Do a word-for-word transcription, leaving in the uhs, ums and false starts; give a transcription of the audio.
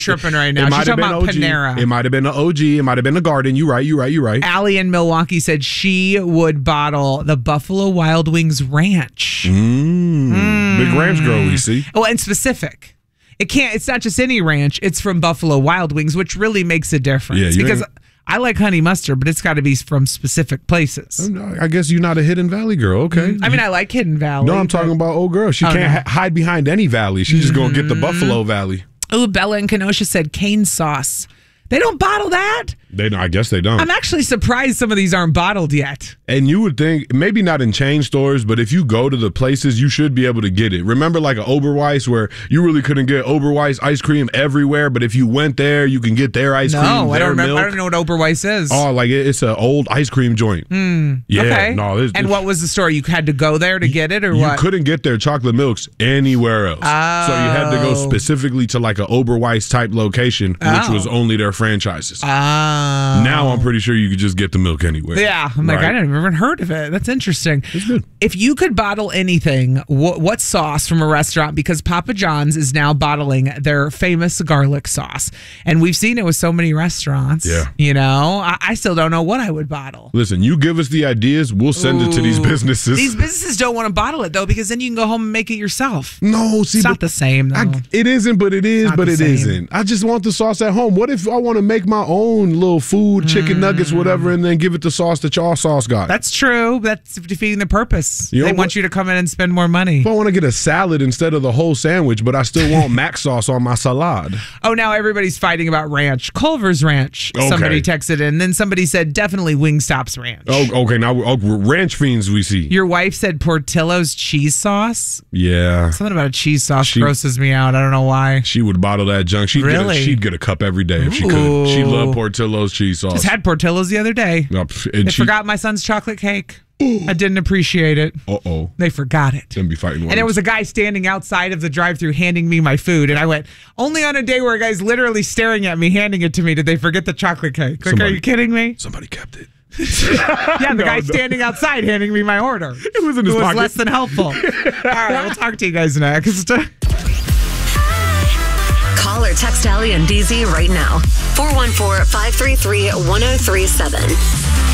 tripping right now. It She's might have talking been about O G. Panera. It might have been the O G. It might have been the Garden. You right. You right. You right. Allie in Milwaukee said she would bottle the Buffalo Wild Wings Ranch. Mm. Mm. Big ranch girl, we see. Oh, and specific. It can't. It's not just any ranch. It's from Buffalo Wild Wings, which really makes a difference. Yeah, because I like honey mustard, but it's got to be from specific places. I guess you're not a Hidden Valley girl. Okay. I mean, I like Hidden Valley. No, I'm talking about old girl. She oh, can't no. ha- hide behind any valley. She's just going to get the Buffalo Valley. Oh, Bella in Kenosha said cane sauce. They don't bottle that? They don't, I guess they don't. I'm actually surprised some of these aren't bottled yet. And you would think, maybe not in chain stores, but if you go to the places, you should be able to get it. Remember like an Oberweis where you really couldn't get Oberweis ice cream everywhere, but if you went there, you can get their ice no, cream, No, I don't remember. milk. I don't know what Oberweis is. Oh, like it, it's an old ice cream joint. Mm, yeah, okay. no. This, and this, what was the story? You had to go there to get it or you what? You couldn't get their chocolate milks anywhere else. Oh. So you had to go specifically to like an Oberweis type location, oh. which was only their franchises. Oh. Now I'm pretty sure you could just get the milk anywhere. Yeah, I'm like, right? I never even heard of it. That's interesting. It's good. If you could bottle anything, what, what sauce from a restaurant? Because Papa John's is now bottling their famous garlic sauce. And we've seen it with so many restaurants. Yeah. You know, I, I still don't know what I would bottle. Listen, you give us the ideas, we'll send Ooh. it to these businesses. These businesses don't want to bottle it, though, because then you can go home and make it yourself. No, see. It's not the same, though. I, it isn't, but it is, but it same. isn't. I just want the sauce at home. What if I want to make my own little food, chicken mm. nuggets, whatever, and then give it the sauce that y'all sauce got? That's true. That's defeating the purpose. You they know want what? you to come in and spend more money. If I want to get a salad instead of the whole sandwich, but I still want mac sauce on my salad. Oh, now everybody's fighting about ranch. Culver's Ranch. Okay. Somebody texted in. Then somebody said definitely Wingstop's Ranch. Oh, okay. Now oh, ranch fiends we see. Your wife said Portillo's cheese sauce. Yeah. Something about a cheese sauce she, grosses me out. I don't know why. She would bottle that junk. She'd, really? get, a, she'd get a cup every day if Ooh. she could. She loved Portillo's cheese sauce. Just had Portillo's the other day. Yep. They she, forgot my son's chocolate cake. I didn't appreciate it. Uh-oh. They forgot it. Then be fighting words. And there was a guy standing outside of the drive-thru handing me my food. And I went, only on a day where a guy's literally staring at me, handing it to me, did they forget the chocolate cake. Like, somebody, are you kidding me? Somebody kept it. Yeah, the no, guy no. standing outside handing me my order. It was in his It was pocket. less than helpful. All right, we'll talk to you guys next. Call or text Allie and D Z right now. four one four, five three three, one oh three seven.